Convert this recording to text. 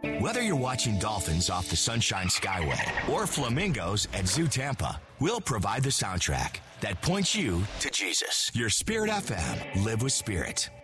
Whether you're watching dolphins off the Sunshine Skyway or flamingos at Zoo Tampa, we'll provide the soundtrack that points you to Jesus. Your Spirit FM. Live with Spirit.